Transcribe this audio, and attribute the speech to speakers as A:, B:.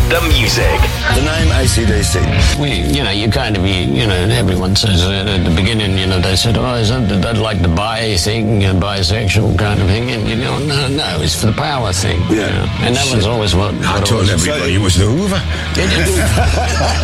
A: the music.
B: The name AC/DC.
C: You kind of, everyone says at the beginning, they said, is that like the bi thing, bisexual kind of thing? And, no, it's for the power thing.
B: Yeah.
C: And that was always what
D: I told everybody it was the Hoover.